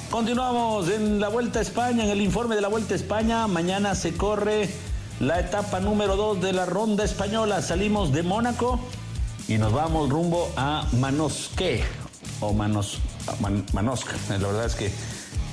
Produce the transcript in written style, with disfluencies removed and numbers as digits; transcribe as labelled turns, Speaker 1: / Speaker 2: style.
Speaker 1: Continuamos en la Vuelta a España, en el informe de la Vuelta a España. Mañana se corre la etapa número 2 de la Ronda Española. Salimos de Mónaco y nos vamos rumbo a Manosque o Manosca. La verdad es que